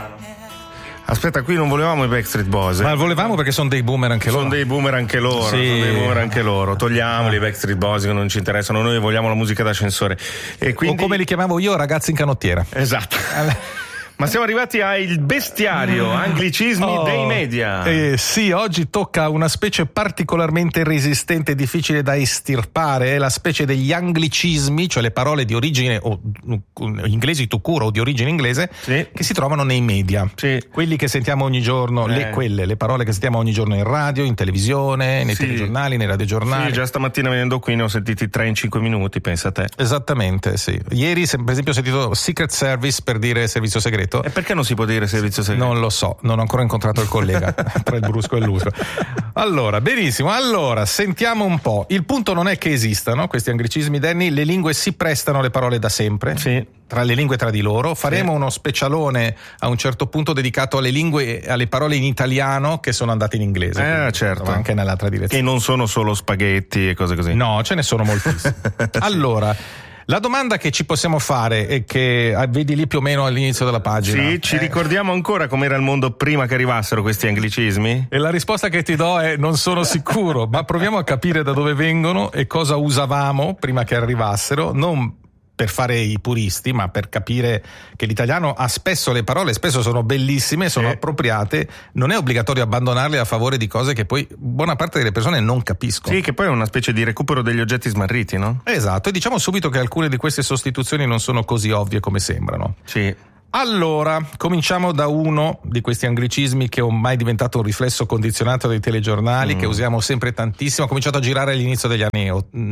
Aspetta, qui non volevamo i Backstreet Boys. Ma volevamo perché sono dei boomer anche loro. Sono dei boomer anche loro. Sì. Sono dei boomer anche loro. Togliamoli i Backstreet Boys che non ci interessano. Noi vogliamo la musica d'ascensore. E quindi... O come li chiamavo io, ragazzi in canottiera. Esatto. Ma siamo arrivati al bestiario, anglicismi dei media. Sì, oggi tocca una specie particolarmente resistente e difficile da estirpare, è la specie degli anglicismi, cioè le parole di origine o inglesi tout court o di origine inglese, sì, che si trovano nei media. Sì. Quelli che sentiamo ogni giorno, le parole che sentiamo ogni giorno in radio, in televisione, nei telegiornali, nei radiogiornali. Sì, già stamattina venendo qui ne ho sentiti 3 in 5 minuti, pensa te. Esattamente, sì. Ieri, per esempio, ho sentito Secret Service per dire servizio segreto. E perché non si può dire servizio segreto? Non lo so, non ho ancora incontrato il collega tra il brusco e l'uso. Allora, benissimo, sentiamo un po'. Il punto non è che esistano questi anglicismi, Danny, le lingue si prestano le parole da sempre. Sì. Tra le lingue tra di loro. Faremo uno specialone a un certo punto dedicato alle lingue, alle parole in italiano che sono andate in inglese. Certo. Anche nell'altra direzione. E non sono solo spaghetti e cose così. No, ce ne sono moltissimi. Allora, la domanda che ci possiamo fare è che vedi lì più o meno all'inizio della pagina. Sì, ci ricordiamo ancora com'era il mondo prima che arrivassero questi anglicismi? E la risposta che ti do è non sono sicuro, ma proviamo a capire da dove vengono e cosa usavamo prima che arrivassero, non per fare i puristi, ma per capire che l'italiano ha spesso le parole, spesso sono bellissime, sono appropriate, non è obbligatorio abbandonarle a favore di cose che poi buona parte delle persone non capiscono. Sì, che poi è una specie di recupero degli oggetti smarriti, no? Esatto, e diciamo subito che alcune di queste sostituzioni non sono così ovvie come sembrano. Sì. Allora, cominciamo da uno di questi anglicismi che è ormai diventato un riflesso condizionato dei telegiornali, che usiamo sempre tantissimo, ha cominciato a girare all'inizio degli anni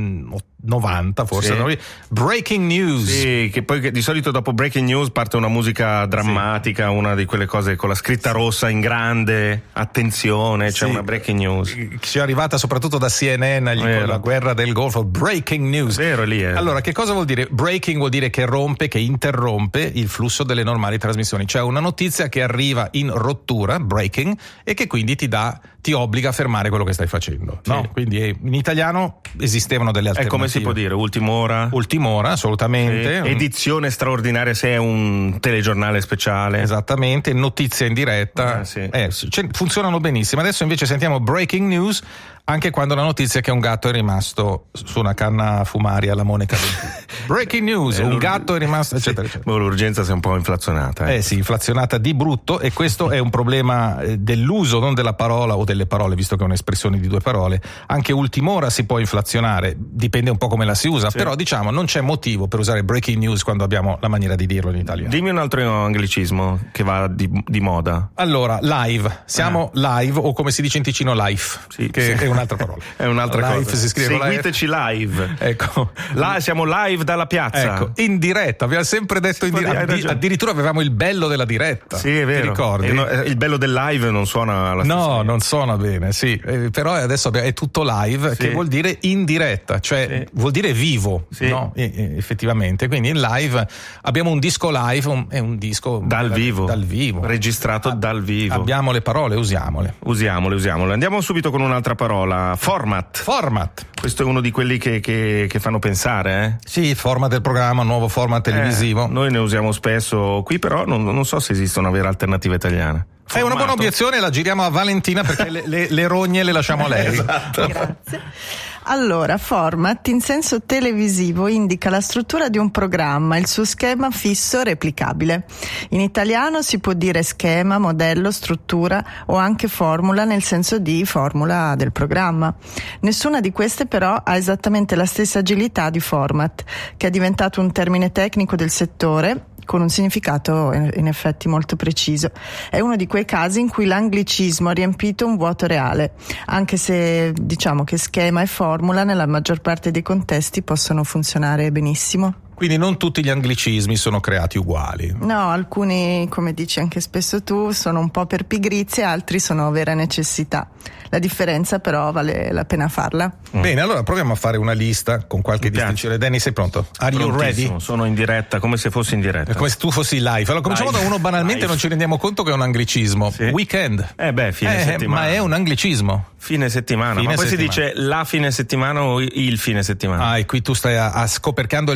90 forse, noi. Breaking news. Sì, che poi di solito dopo breaking news parte una musica drammatica, una di quelle cose con la scritta rossa in grande, attenzione, c'è una breaking news. Ci è arrivata soprattutto da CNN con la guerra del Golfo, breaking news. Vero, lì è. Allora, che cosa vuol dire? Breaking vuol dire che rompe, che interrompe il flusso delle normali trasmissioni, cioè una notizia che arriva in rottura, breaking, e che quindi ti obbliga a fermare quello che stai facendo, no? Quindi in italiano esistevano delle alternative. Come si può dire? Ultim'ora? Ultim'ora, assolutamente. Sì. Edizione straordinaria se è un telegiornale speciale. Esattamente, notizia in diretta. Funzionano benissimo. Adesso invece sentiamo breaking news anche quando la notizia è che un gatto è rimasto su una canna fumaria alla Monica breaking news, un gatto è rimasto, eccetera, eccetera. L'urgenza si è un po' inflazionata. Sì, inflazionata di brutto, e questo è un problema dell'uso, non della parola o delle parole, visto che è un'espressione di due parole. Anche ultim'ora si può inflazionare, dipende un po' come la si usa, però diciamo non c'è motivo per usare breaking news quando abbiamo la maniera di dirlo in italiano. Dimmi un altro anglicismo che va di moda. Allora, live, siamo live, o come si dice in Ticino life, che è un'altra parola. È un'altra live cosa. Si scrive seguiteci live. Ecco. Siamo live dalla piazza. Ecco, in diretta, abbiamo sempre detto in diretta. Addirittura avevamo il bello della diretta. Sì, è vero. Ti ricordi? Il bello del live non suona alla stessa. No, non suona bene, sì. Però adesso è tutto live, che vuol dire in diretta, cioè vuol dire vivo, no? Effettivamente. Quindi in live abbiamo un disco live, è un disco dal vivo. Registrato dal vivo. Abbiamo le parole, usiamole. Andiamo subito con un'altra parola. Format. Questo è uno di quelli che fanno pensare, Sì, format del programma, nuovo format televisivo. Noi ne usiamo spesso qui, però non so se esiste una vera alternativa italiana. È una buona obiezione, la giriamo a Valentina perché le rogne le lasciamo a lei. Esatto. Grazie. Allora, format in senso televisivo indica la struttura di un programma, il suo schema fisso replicabile. In italiano si può dire schema, modello, struttura o anche formula nel senso di formula del programma. Nessuna di queste però ha esattamente la stessa agilità di format, che è diventato un termine tecnico del settore con un significato in effetti molto preciso. È uno di quei casi in cui l'anglicismo ha riempito un vuoto reale, anche se diciamo che schema e formula nella maggior parte dei contesti possono funzionare benissimo. Quindi non tutti gli anglicismi sono creati uguali. No, alcuni, come dici anche spesso tu, sono un po' per pigrizia, altri sono vera necessità. La differenza però vale la pena farla. Bene, allora proviamo a fare una lista con qualche distinzione. Danny, sei pronto? Are you ready? Sono in diretta, come se fossi in diretta. Come se tu fossi live. Allora cominciamo da uno banalmente, live. Non ci rendiamo conto che è un anglicismo. Weekend. Fine settimana. Ma è un anglicismo. Fine settimana. Ma poi si dice la fine settimana o il fine settimana. E qui tu stai scoperchiando il vaso di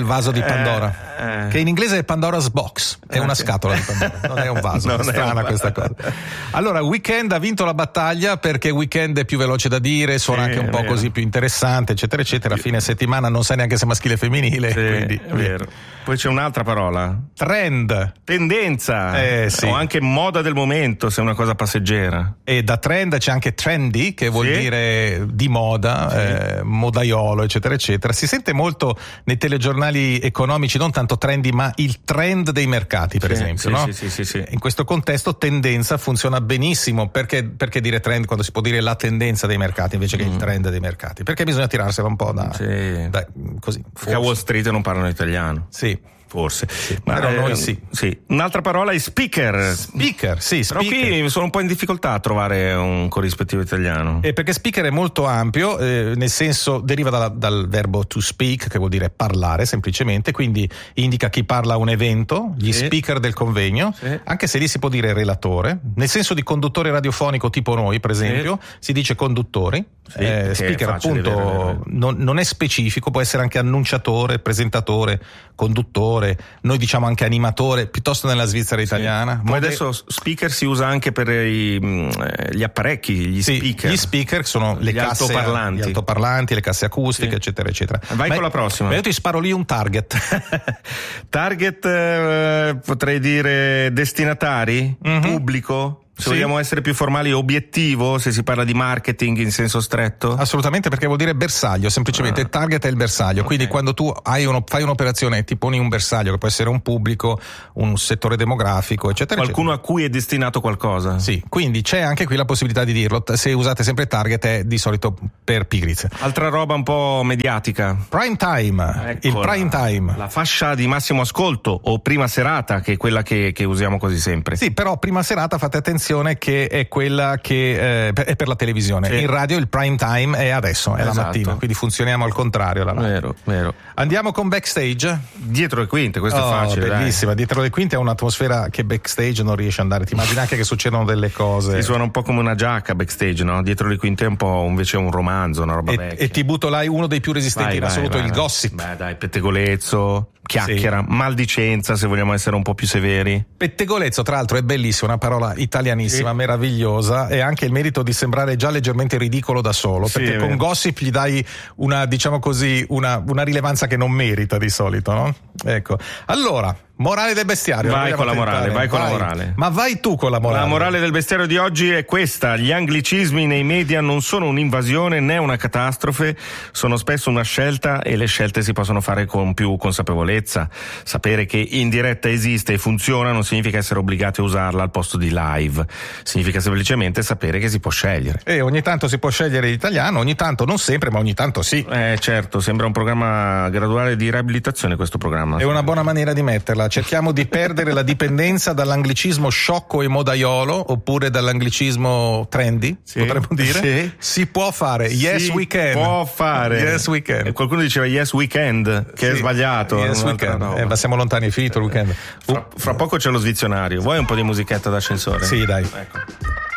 Pandora. Che in inglese è Pandora's Box, è una scatola di Pandora, non è un vaso. È strana questa cosa. Allora, Weeknd ha vinto la battaglia perché Weeknd è più veloce da dire, suona anche un po' così più interessante, eccetera eccetera. A fine settimana non sai neanche se maschile o femminile, quindi è vero. Poi c'è un'altra parola: trend, tendenza, o anche moda del momento, se è una cosa passeggera. E da trend c'è anche trendy, che vuol dire di moda, modaiolo, eccetera eccetera. Si sente molto nei telegiornali economici, non tanto trendy, ma il trend dei mercati, per esempio, no? Sì. In questo contesto tendenza funziona benissimo. Perché dire trend quando si può dire la tendenza dei mercati invece che il trend dei mercati? Perché bisogna tirarsela un po' da così. Perché a Wall Street non parlano italiano. Sì. Forse, ma però noi sì. Un'altra parola è speaker. Però qui sono un po' in difficoltà a trovare un corrispettivo italiano. Perché speaker è molto ampio, nel senso deriva dal verbo to speak, che vuol dire parlare semplicemente, quindi indica chi parla a un evento, gli speaker del convegno, anche se lì si può dire relatore, nel senso di conduttore radiofonico tipo noi, per esempio, si dice conduttori. Speaker appunto non è specifico, può essere anche annunciatore, presentatore, conduttore, noi diciamo anche animatore, piuttosto nella Svizzera italiana. Ma adesso speaker si usa anche per gli apparecchi, gli speaker. Gli speaker sono gli altoparlanti, le casse acustiche, eccetera eccetera. Vai con la prossima. Io ti sparo lì un target. Target, potrei dire destinatari, pubblico. Se vogliamo essere più formali, obiettivo, se si parla di marketing in senso stretto? Assolutamente, perché vuol dire bersaglio, semplicemente il target è il bersaglio, quindi quando tu fai un'operazione e ti poni un bersaglio, che può essere un pubblico, un settore demografico, eccetera. Qualcuno a cui è destinato qualcosa. Sì, quindi c'è anche qui la possibilità di dirlo, se usate sempre target è di solito per pigrizia. Altra roba un po' mediatica. Prime time, il prime time. La fascia di massimo ascolto o prima serata, che è quella che usiamo quasi sempre. Sì, però prima serata fate attenzione che è quella che è per la televisione. In radio il prime time è adesso, è la mattina, quindi funzioniamo al contrario. Vero. Andiamo con backstage. Dietro le quinte, questo è facile. Bellissima, dietro le quinte è un'atmosfera che backstage non riesce ad andare. Ti immagini anche che succedono delle cose. Si suona un po' come una giacca backstage, no? Dietro le quinte è un po' invece un romanzo, una roba vecchia. E ti butto là uno dei più resistenti in assoluto, il gossip. Beh dai, pettegolezzo, chiacchiera, maldicenza, se vogliamo essere un po' più severi. Pettegolezzo, tra l'altro, è bellissimo, una parola italianissima, meravigliosa, e anche il merito di sembrare già leggermente ridicolo da solo, perché con gossip gli dai una, diciamo così, una rilevanza che non merita di solito, no? Ecco. Allora, morale del bestiario. Vai con la morale. Ma vai tu con la morale. La morale del bestiario di oggi è questa: gli anglicismi nei media non sono un'invasione né una catastrofe, sono spesso una scelta, e le scelte si possono fare con più consapevolezza. Sapere che in diretta esiste e funziona non significa essere obbligati a usarla al posto di live, significa semplicemente sapere che si può scegliere. E ogni tanto si può scegliere l'italiano, ogni tanto, non sempre, ma ogni tanto sì. Certo, sembra un programma graduale di riabilitazione questo programma. È una buona maniera di metterla. Cerchiamo di perdere la dipendenza dall'anglicismo sciocco e modaiolo, oppure dall'anglicismo trendy, potremmo dire. Si può fare. Yes, we can. Può fare. Yes, we can. E qualcuno diceva yes weekend, che è sbagliato. Yes, we can. Ma siamo lontani, è finito il weekend. Fra poco c'è lo svizionario. Vuoi un po' di musichetta d'ascensore? Sì, dai. Ecco.